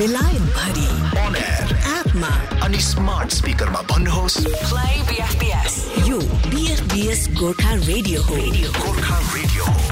बेलायत भरि on air एपमा अनि स्मार्ट स्पिकरमा भन्नुहोस् प्ले बीएफबीएस। यो बीएफबीएस गोर्खा रेडियो हो। गोर्खा रेडियो हो।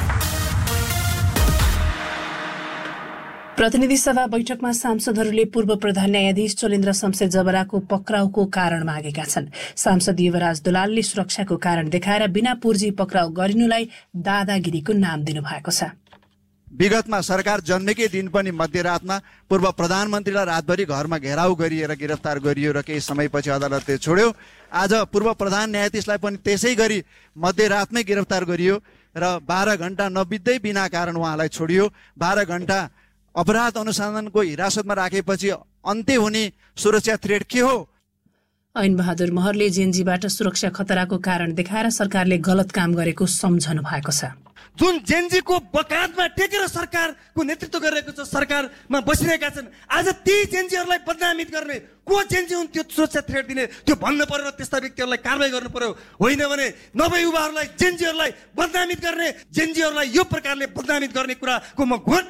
प्रतिनिधि सभा बैठकमा सांसदहरूले पूर्व प्रधान न्यायाधीश चोलेन्द्र शमशेर जबराको पक्राउको कारण मागेका छन्। सांसद युवराज दुलालले सुरक्षाको कारण देखाएर बिना पुर्जी पक्राउ गरिनुलाई दादागिरीको नाम दिनुभएको छ। विगतमा सरकार जन्मेकै दिन पनि मध्यरातमा पूर्व प्रधानमन्त्रीलाई रातभरि घरमा घेराउ गरिएर गिरफ्तार गरियो र केही समयपछि अदालतले छोड्यो। आज पूर्व प्रधान न्यायाधीशलाई पनि त्यसै गरी मध्यरातमै गिरफ्तार गरियो र 12 घण्टा नबित्दै बिना कारण उहाँलाई छोडियो। 12 घण्टा अपराध अनुसन्धानको हिरासतमा राखेपछि अन्त्य हुने सुरक्षा थ्रेट के हो? ऐन बहादुर महरले जेनजीबाट सुरक्षा खतराको कारण देखाएर सरकारले गलत काम गरेको सम्झनु भएको छ। जुन जेनजीको बकातमा टेकेर सरकारको नेतृत्व गरिरहेको छ, सरकारमा बसिरहेका छन्, आज ती जेनजीहरूलाई बदनामित गर्ने को जेनजी हुन् त्यो सुरक्षा थ्रेट दिने त्यो भन्न पर्यो र त्यस्ता व्यक्तिहरूलाई कारबाही गर्नु पर्यो। होइन भने नवयुवाहरूलाई जेनजीहरूलाई बदनामित गर्ने, जेनजीहरूलाई यो प्रकारले बदनामित गर्ने कुराको म घोर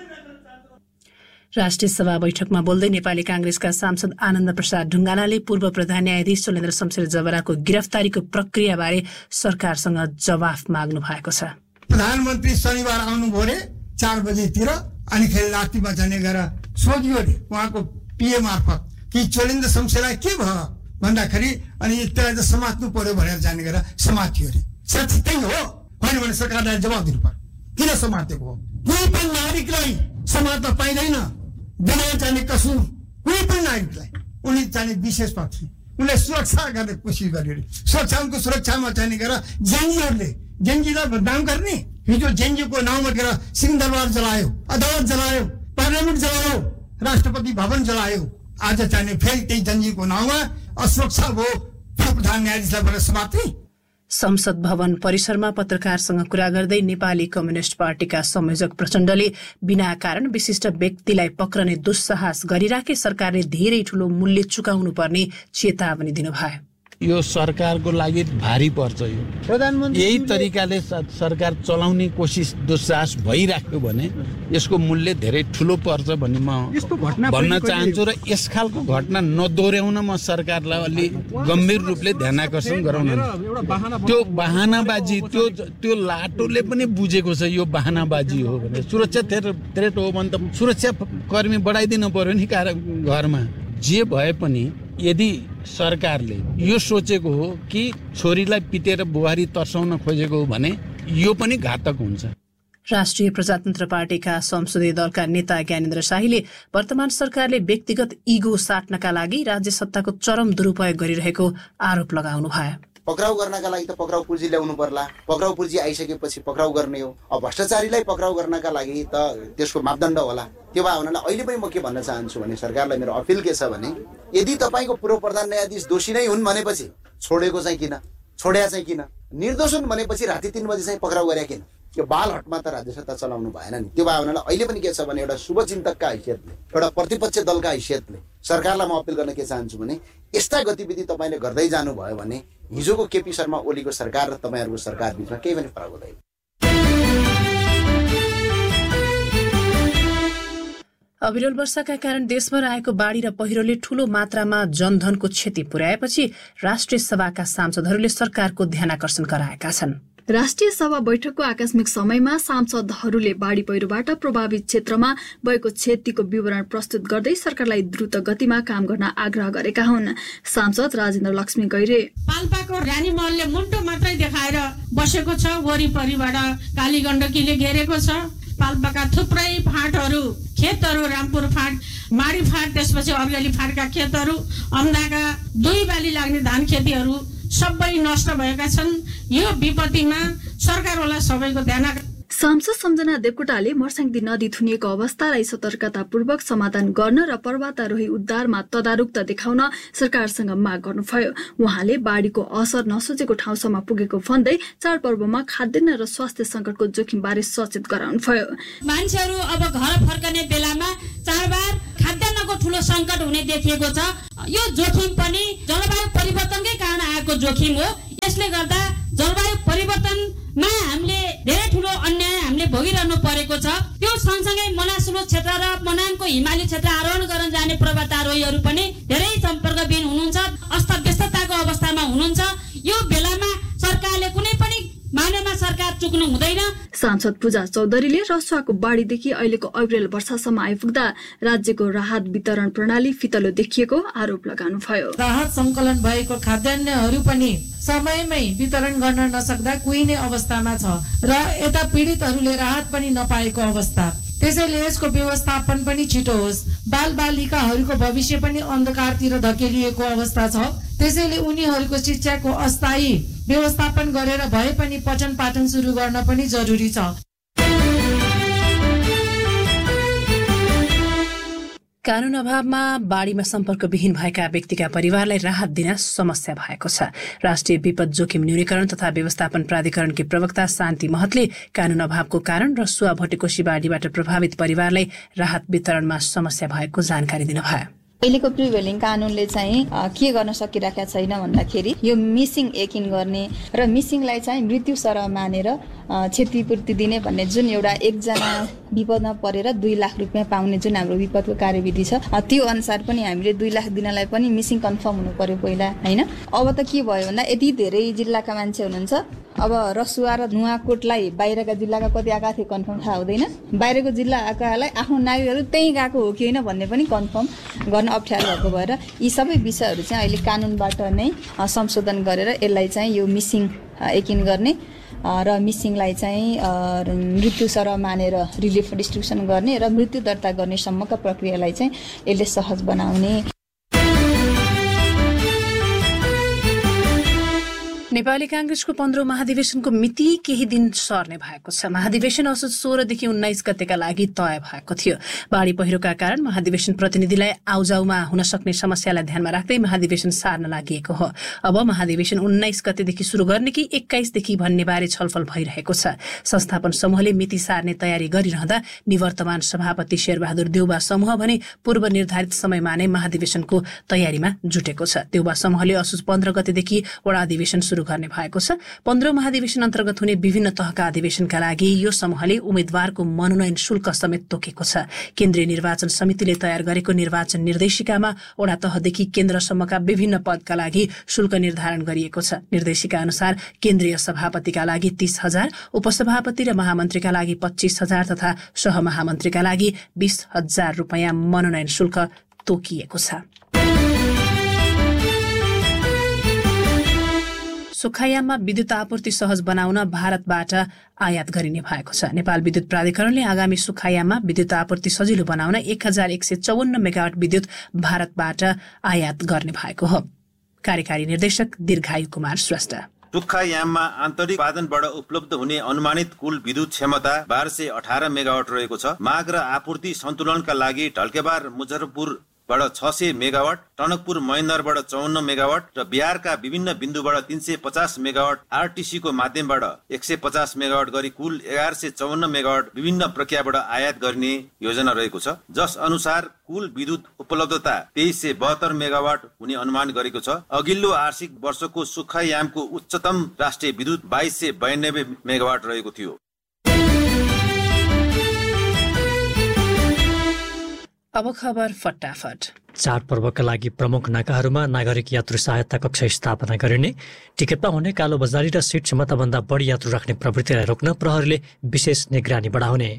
राष्ट्रिय सभा बैठकमा बोल्दै नेपाली कांग्रेसका सांसद आनन्द प्रसाद ढुङ्गानाले पूर्व प्रधान न्यायाधीश चोलेन्द्र शमशेर जबराको गिरफ्तारीको प्रक्रियाबारे सरकारसँग जवाफ माग्नु भएको छ। प्रधानमन्त्री शनिबार आउनुभयो रे 4 बजेतिर, अनि खेल रातिमा जाने गरेर सोधियो रे उहाँको पिए मार्फत कि चोलेन्द्र शमशेरलाई के भयो भन्दाखेरि अनि त्यसलाई त समात्नु पर्यो भनेर जाने गरेर समातियो रे। साँच्चै त्यही हो? होइन भने सरकारलाई जवाब दिनु पर्यो, किन समातेको हो? कुनै पनि नागरिकलाई समात्न पाइँदैन बिना जाने कसुर, कुनै पनि नागरिकलाई। उनी चाहिँ विशेष पक्ष, उनले सुरक्षा गर्ने कोसिस गर्यो रे। सुरक्षामा चाहिने गरेर जेनजीलाई बदनाम गर्ने, हिजो जेनजीको नाउँमा गरेर सिंहदरबार जलायो, अदालत जलायो, पार्लियामेन्ट जलायो, राष्ट्रपति भवन जलायो। आज चाहिने फेरि त्यही जेनजीको नाउँमा असुरक्षा भयो, प्रधान न्यायाधीशलाई भनेर समात्ने। संसद भवन परिसरमा पत्रकारसँग कुरा गर्दै नेपाली कम्युनिष्ट पार्टीका संयोजक प्रचण्डले बिना कारण विशिष्ट व्यक्तिलाई पक्रने दुस्साहस गरिराखे सरकारले धेरै ठूलो मूल्य चुकाउनु पर्ने चेतावनी दिनुभयो। यो सरकारको लागि भारी पर्छ। यो प्रधानमन्त्री यही तरिकाले सरकार चलाउने कोसिस दुस्साहस भइराख्यो भने यसको मूल्य धेरै ठुलो पर्छ भन्ने म भन्न चाहन्छु र यस खालको घटना नदोर्याउन म सरकारलाई अलि गम्भीर रूपले ध्यानाकर्षण गराउन। त्यो बहानाबाजी त्यो लाटोले पनि बुझेको छ यो बहानाबाजी हो भने। सुरक्षा थ्रेट हो भने त सुरक्षा कर्मी बढाइदिनु पर्यो नि घरमा। जे भए पनि यदि सरकारले यो सोचेको हो कि छोरीलाई पिटेर बुहारी तर्साउन खोजेको हो भने यो पनि घातक हुन्छ। राष्ट्रिय प्रजातन्त्र पार्टीका संसदीय दलका नेता ज्ञानेन्द्र शाहीले वर्तमान सरकारले व्यक्तिगत इगो साट्नका लागि राज्य सत्ताको चरम दुरुपयोग गरिरहेको आरोप लगाउनु भयो। पक्राउ गर्नका लागि त पक्राउ पुर्जी ल्याउनु पर्ला, पक्राउ पुर्जी आइसकेपछि पक्राउ गर्ने हो। अब भ्रष्टाचारीलाई पक्राउ गर्नका लागि त त्यसको मापदण्ड होला। त्यो भए हुनाले अहिले पनि म के भन्न चाहन्छु भने सरकारलाई मेरो अपिल के छ भने यदि तपाईको पूर्व प्रधान न्यायाधीश दोषी नै हुन् भनेपछि छोडेको चाहिँ किन, छोड्या चाहिँ किन, निर्दोष हुन् भनेपछि राति 3 बजे चाहिँ पक्राउ गरे किन? यो बालहटमा त राज्य सत्ता चलाउनु भएन नि। त्यो भए हुनाले अहिले पनि के छ भने एउटा शुभचिन्तकका हैसियतले, एउटा प्रतिपक्ष दलका हैसियतले सरकारलाई म अपिल गर्न के चाहन्छु भने यस्ता गतिविधि तपाईले गर्दै जानुभयो भने हिजोको केपी शर्मा ओलीको सरकार र तपाईहरुको सरकार बीचमा केही पनि फरक हुँदैन। अविरल वर्षाका कारण देशभर आएको बाढी र पहिरोले ठूलो मात्रामा जनधनको क्षति पुर्याएपछि राष्ट्रिय सभाका सांसदहरूले सरकारको ध्यानाकर्षण गराएका छन्। राष्ट्रिय सभा बैठकको आकस्मिक समयमा सांसदहरूले बाढी पहिरोबाट प्रभावित क्षेत्रमा भएको क्षतिको विवरण प्रस्तुत गर्दै सरकारलाई द्रुत गतिमा काम गर्न आग्रह गरेका हुन्। सांसद राजेन्द्र लक्ष्मी गैरे पाल्पाको रानी महलले मुन्टो मात्रै देखाएर बसेको छ, वरिपरिबाट काली गण्डकीले घेरेको छ। पाल्पाका थुप्रै फाँटहरू, खेतहरू, रामपुर फाँट, माडी फाँट, त्यसपछि अर्गली फाँटका खेतहरू, अम्दाका 2 बाली लाग्ने धान खेतीहरू सबै नष्ट भएका छन्। यो विपत्तिमा सरकारवाला सबैको ध्यान। सांसद सम्झना देवकोटाले मर्साङदी नदी थुनिएको अवस्थालाई सतर्कतापूर्वक समाधान गर्न र पर्वतारोही उद्धारमा तदारुकता देखाउन सरकारसँग माग गर्नुभयो। उहाँले बाढीको असर नसोचेको ठाउँसम्म पुगेको भन्दै चाडपर्वमा खाद्यान्न र स्वास्थ्य संकटको जोखिमबारे सचेत गराउनुभयो। मान्छेहरू अब घर फर्कने बेलामा चाडबाड खाद्यान्नको ठूलो संकट हुने देखिएको छ। यो जोखिम पनि जलवायु परिवर्तनकै कारण आएको जोखिम हो। यसले गर्दा जलवायु परिवर्तनमा हामीले धेरै ठुलो अन्याय हामीले भोगिरहनु परेको छ। त्यो सँगसँगै मनासुलु क्षेत्र र मनाङको हिमाली क्षेत्र आरोहण गर्न जाने पर्वतारोहीहरू पनि धेरै सम्पर्कविहीन हुनुहुन्छ, अस्तव्यस्तताको अवस्थामा हुनुहुन्छ। यो बेलामा सरकारले कुनै पनि मानवमा सरकार चुक्नु हुँदैन। सांसद पूजा चौधरीले रसुवाको बाढीदेखि अहिलेको अप्रेल वर्षसम्म आइपुग्दा राज्यको राहत वितरण प्रणाली फितलो देखिएको आरोप लगाउनुभयो। राहत संकलन भएको खाद्यान्नहरू पनि समयमै वितरण गर्न नसक्दा कुहिने अवस्थामा छ र यता पीडितहरूले राहत पनि नपाएको अवस्था। त्यसैले यसको व्यवस्थापन पनि छिटो होस्। बालबालिकाहरूको भविष्य पनि अन्धकारतिर धकेलिएको अवस्था छ। त्यसैले उनीहरूको शिक्षाको अस्थायी व्यवस्थापन गरेर भए पनि पठन पाठन सुरु गर्न पनि जरुरी छ। कानून अभावमा बाढीमा सम्पर्कविहीन भएका व्यक्तिका परिवारलाई राहत दिन समस्या भएको छ। राष्ट्रिय विपद जोखिम न्यूनीकरण तथा व्यवस्थापन प्राधिकरणकी प्रवक्ता शान्ति महतले कानून अभावको कारण रसुवा भटेकोशी बाढीबाट प्रभावित परिवारलाई राहत वितरणमा समस्या भएको जानकारी दिनुभयो। अहिलेको प्रिभेलिङ कानूनले चाहिँ के गर्न सकिरहेका छैन भन्दाखेरि यो मिसिङ यकिन गर्ने र मिसिङलाई चाहिँ मृत्यु सरह मानेर क्षतिपूर्ति दिने भन्ने जुन एउटा एकजना विपदमा परेर 2 लाख रुपियाँ पाउने जुन हाम्रो विपदको कार्यविधि छ, त्यो अनुसार पनि हामीले 2 लाख दिनलाई पनि मिसिङ कन्फर्म हुनु पर्यो पहिला, हैन? अब त के भयो भन्दा यति धेरै जिल्लाका मान्छे हुनुहुन्छ, अब रसुवा र नुवाकोटलाई बाहिरका जिल्लाका कति आएका थिए कन्फर्म थाहा हुँदैन। बाहिरको जिल्ला आएकालाई आफ्नो नागरिकहरू त्यहीँ गएको हो कि होइन भन्ने पनि कन्फर्म गर्न अप्ठ्यारो भएको भएर यी सबै विषयहरू चाहिँ अहिले कानुनबाट नै संशोधन गरेर यसलाई चाहिँ यो मिसिङ यकिन गर्ने र मिसिङलाई चाहिँ मृत्यु सरह मानेर रिलिफ डिस्ट्रिब्युसन गर्ने र मृत्यु दर्ता गर्ने सम्मका प्रक्रियालाई चाहिँ यसले सहज बनाउने। नेपाली कांग्रेसको 15औं महाधिवेशनको मिति केही दिन सर्ने भएको छ। महाधिवेशन असोज 16 देखि 19 गतेका लागि तय भएको थियो। बाढी पहिरोका कारण महाधिवेशन प्रतिनिधिलाई आउजाउमा हुन सक्ने समस्यालाई ध्यानमा राख्दै महाधिवेशन सार्न लागिएको हो। अब महाधिवेशन 19 गतेदेखि शुरू गर्ने कि 21 देखि भन्ने बारे छलफल भइरहेको छ। संस्थापन समूहले मिति सार्ने तयारी गरिरहँदा निवर्तमान सभापति शेरबहादुर देउबा समूह भने पूर्व निर्धारित समयमा नै महाधिवेशनको तयारीमा जुटेको छ। देउबा समूहले असोज 15 गतेदेखि वडा अधिवेशन शुरू गर्ने भएको छ। 15औं महाधिवेशन अन्तर्गत हुने विभिन्न तहका अधिवेशनका लागि यो समूहले उम्मेद्वारको मनोनयन शुल्क समेत तोकेको छ। केन्द्रीय निर्वाचन समितिले तयार गरेको निर्वाचन निर्देशिकामा वडा तहदेखि केन्द्रसम्मका विभिन्न पदका लागि शुल्क निर्धारण गरिएको छ। निर्देशिका अनुसार केन्द्रीय सभापतिका लागि 30,000, उपसभापति र महामन्त्रीका लागि 25,000 तथा सहमहामन्त्रीका लागि 20,000 रुपैयाँ मनोनयन शुल्क तोकिएको छ। सुखायाममा विद्युत आपूर्ति सहज बनाउन भारतबाट आयात गरिने भएको छ। नेपाल विद्युत प्राधिकरणले आगामी सुखायाममा विद्युत आपूर्ति सजिलो बनाउन 1154 मेगावाट विद्युत भारतबाट आयात गर्ने भएको हो। कार्यकारी निर्देशक दीर्घायु कुमार श्रेष्ठ। सुखायाममा आन्तरिक उत्पादनबाट उपलब्ध हुने अनुमानित कुल विद्युत क्षमता 1218 मेगावाट रहेको छ। माग र आपूर्ति सन्तुलनका लागि ढल्केबार मुजफ्फरपुर 600 मेगावाट, टनकपुर महेन्द्रबाट 54 मेगावाट र बिहारका विभिन्न बिन्दुबाट 350 मेगावाट, आरटीसी को माध्यमबाट 150 मेगावाट गरी कुल 1154 मेगावाट विभिन्न प्रक्रियाबाट आयात गर्ने योजना रहेको छ। जस अनुसार कुल विद्युत उपलब्धता 2372 मेगावाट हुने अनुमान गरेको छ। अघिल्लो आर्थिक वर्षको सुखायामको उच्चतम राष्ट्रिय विद्युत 2292 मेगावाट रहेको थियो। अब खबर फटाफट। चाड पर्वका लागि प्रमुख नाकाहरूमा नागरिक यात्रु सहायता कक्ष स्थापना गरिने, टिकटमा हुने कालोबजारी र सीट क्षमताभन्दा बढी यात्रु राख्ने प्रवृत्तिलाई रोक्न प्रहरीले विशेष निगरानी बढाउने।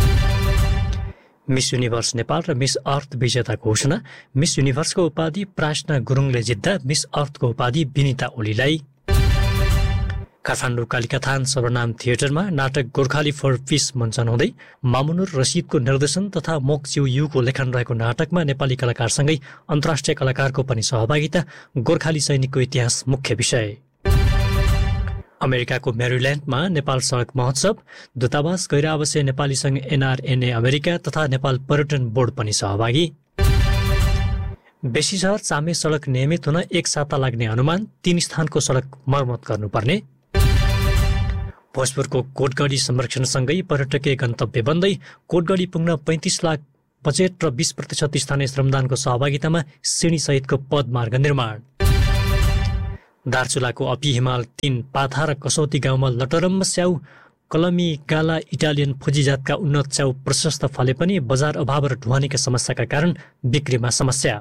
मिस युनिभर्स नेपाल र मिस अर्थ विजेताको घोषणा। मिस युनिभर्सको उपाधि प्राश्ना गुरुङले जित्दा मिस अर्थको उपाधि विनिता ओलीलाई। काठमाडौँ कालिकाथान सर्वनाम थिएटरमा नाटक गोर्खाली फर पिस मञ्चन हुँदै मामुनुर रसिदको निर्देशन तथा मोक्च्यु युको लेखन रहेको नाटकमा नेपाली कलाकारसँगै अन्तर्राष्ट्रिय कलाकारको पनि सहभागिता। गोर्खाली सैनिकको इतिहास मुख्य विषय। अमेरिकाको मेरील्यान्डमा नेपाल सडक महोत्सव, दूतावास गैर आवासीय नेपाली संघ NRNA अमेरिका तथा नेपाल पर्यटन बोर्ड पनि सहभागी। बेसी शहर चामे सडक नियमित हुन 1 साता लाग्ने अनुमान, 3 स्थानको सडक मर्मत गर्नुपर्ने। भोजपुरको कोटगढी संरक्षणसँगै पर्यटकीय गन्तव्य बन्दै कोटगढी पुग्न 35 लाख बजेट र 20% स्थानीय श्रमदानको सहभागितामा सिँढी सहितको पदमार्ग निर्माण। दार्चुलाको अपी हिमाल 3 पाथा र कसौती गाउँमा लटरम्म स्याउ, कलमी गाला इटालियन फुजीजातका उन्नत च्याउ प्रशस्त फले पनि बजार अभाव र ढुवानीका समस्याका कारण बिक्रीमा समस्या।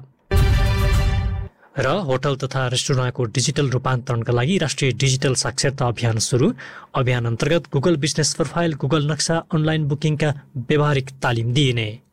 र होटल तथा रेस्टुरेन्टको डिजिटल रूपान्तरणका लागि राष्ट्रिय डिजिटल साक्षरता अभियान सुरु। अभियान अन्तर्गत गुगल बिजनेस प्रोफाइल, गुगल नक्सा, अनलाइन बुकिङका व्यावहारिक तालिम दिइने।